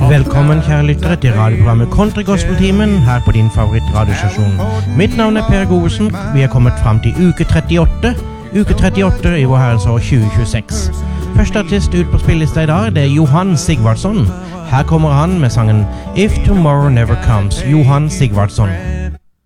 Velkommen kjære lyttere til radioprogrammet Country Gospel-timen her på din favorittradiostasjon. Mitt navn er Per Govesen. Vi er kommet frem til uke 38. Uke 38 i vår herrens år 2026. Første artist ut på spillelista i dag, det er Johan Sigvardsson. Her kommer han med sangen If Tomorrow Never Comes, Johan Sigvardsson.